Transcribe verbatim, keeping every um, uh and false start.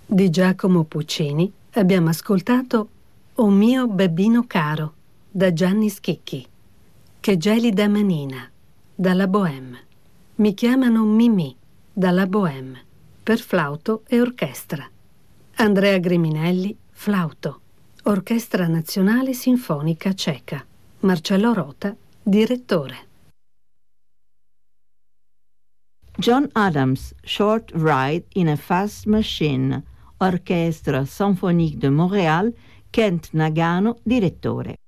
Di Giacomo Puccini abbiamo ascoltato O mio babbino caro, da Gianni Schicchi. Che gelida manina, dalla Bohème. Mi chiamano Mimì, dalla Bohème, per flauto e orchestra. Andrea Griminelli, flauto. Orchestra Nazionale Sinfonica Ceca. Marcello Rota, direttore. John Adams, Short Ride in a Fast Machine, Orchestre Symphonique de Montréal, Kent Nagano, direttore.